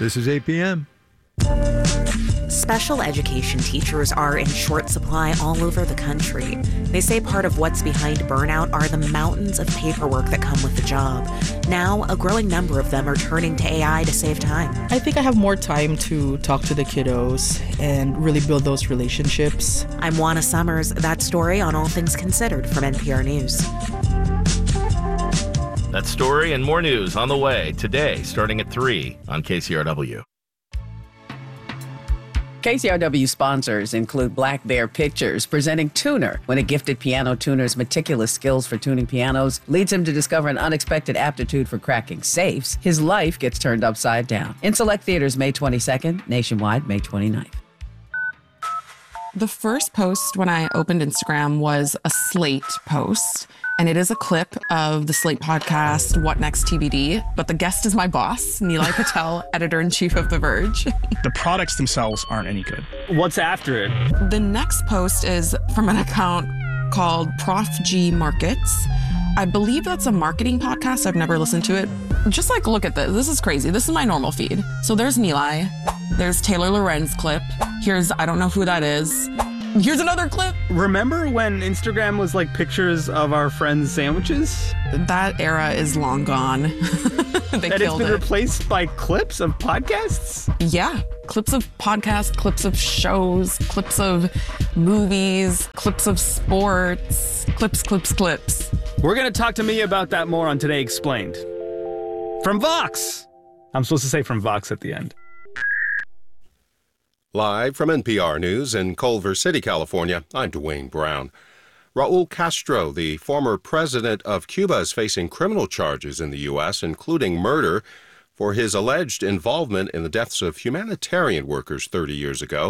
This is APM. Special education teachers are in short supply all over the country. They say part of what's behind burnout are the mountains of paperwork that come with the job. Now, a growing number of them are turning to AI to save time. I think I have more time to talk to the kiddos and really build those relationships. I'm Juana Summers. That story on All Things Considered from NPR News. That story and more news on the way today, starting at 3 on KCRW. KCRW sponsors include Black Bear Pictures, presenting Tuner. When a gifted piano tuner's meticulous skills for tuning pianos leads him to discover an unexpected aptitude for cracking safes, his life gets turned upside down. In select theaters May 22nd, nationwide May 29th. The first post when I opened Instagram was a Slate post, and it is a clip of the Slate podcast, What Next TBD, but the guest is my boss, Nilay Patel, editor-in-chief of The Verge. The products themselves aren't any good. What's after it? The next post is from an account called Prof G Markets. I believe that's a marketing podcast. I've never listened to it. Just like, look at this. This is crazy. This is my normal feed. So there's Nilay. There's Taylor Lorenz clip. Here's, I don't know who that is. Here's another clip. Remember when Instagram was like pictures of our friends' sandwiches? That era is long gone. They and killed it's been it. replaced by clips of podcasts? Yeah. Clips of podcasts, clips of shows, clips of movies, clips of sports, clips. We're going to talk to me about that more on Today Explained. From Vox. I'm supposed to say from Vox at the end. Live from NPR News in Culver City, California, I'm Dwayne Brown. Raul Castro, the former president of Cuba, is facing criminal charges in the U.S., including murder, for his alleged involvement in the deaths of humanitarian workers 30 years ago.